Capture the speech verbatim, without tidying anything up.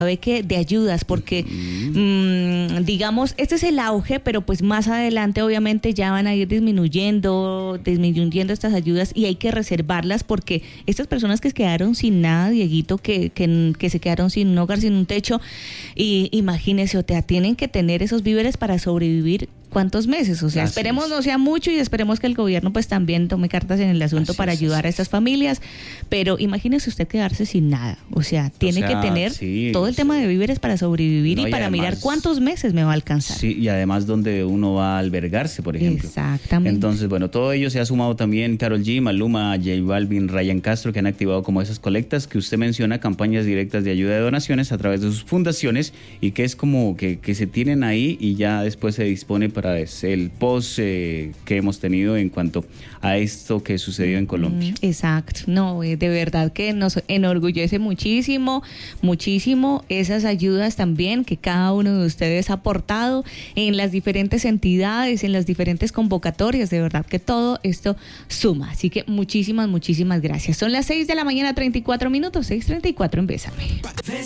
sabe que de ayudas, porque mmm, digamos, este es el auge, pero pues más adelante obviamente ya van a ir disminuyendo, disminuyendo estas ayudas y hay que reservarlas porque estas personas que quedaron sin nada, Dieguito, que, que, que se quedaron sin un hogar, sin un techo, y imagínese, o sea, tienen que tener esos víveres para sobrevivir. ¿Cuántos meses? O sea, Así esperemos es. no sea mucho y esperemos que el gobierno pues también tome cartas en el asunto Así para es, ayudar así a estas familias, pero imagínese usted quedarse sin nada, o sea, tiene O sea, que tener sí, todo el sí. tema de víveres para sobrevivir No, y y para además- mirar cuántos meses me va a alcanzar. Sí, y además donde uno va a albergarse, por ejemplo. Exactamente. Entonces, bueno, todo ello se ha sumado también Karol G, Maluma, J Balvin, Ryan Castro, que han activado como esas colectas que usted menciona, campañas directas de ayuda de donaciones a través de sus fundaciones y que es como que, que se tienen ahí y ya después se dispone para el post eh, que hemos tenido en cuanto a esto que sucedió en Colombia. Mm, exacto, no, eh, de verdad que nos enorgullece muchísimo, muchísimo esas ayudas también que cada uno de ustedes ha aportado en las diferentes entidades, en las diferentes convocatorias, de verdad que todo esto suma, así que muchísimas, muchísimas gracias. Son las seis de la mañana, treinta y cuatro minutos, seis treinta y cuatro en Bésame.